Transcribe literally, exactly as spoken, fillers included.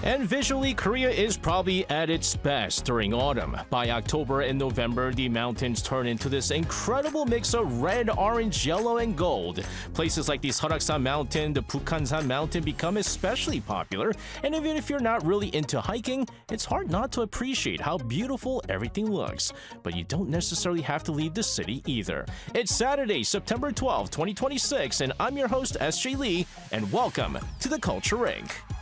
And visually, Korea is probably at its best during autumn. By October and November, the mountains turn into this incredible mix of red, orange, yellow, and gold. Places like the Seoraksan Mountain, the Bukhansan Mountain become especially popular, and even if you're not really into hiking, it's hard not to appreciate how beautiful everything looks. But you don't necessarily have to leave the city either. It's Saturday, September twelfth, twenty twenty-six, and I'm your host, S J Lee, and welcome to the Culture Inc.